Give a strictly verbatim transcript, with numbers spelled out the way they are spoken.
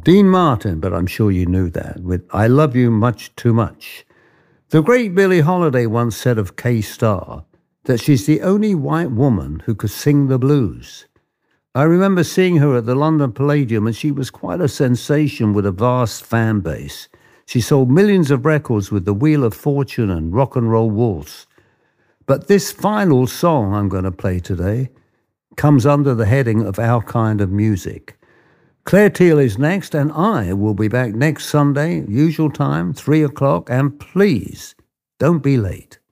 Dean Martin, but I'm sure you knew that, with I Love You Much Too Much. The great Billie Holiday once said of Kay Starr that she's the only white woman who could sing the blues. I remember seeing her at the London Palladium, and she was quite a sensation with a vast fan base. She sold millions of records with The Wheel of Fortune and Rock and Roll Waltz. But this final song I'm going to play today comes under the heading of Our Kind of Music. Claire Teal is next, and I will be back next Sunday, usual time, three o'clock, and please don't be late.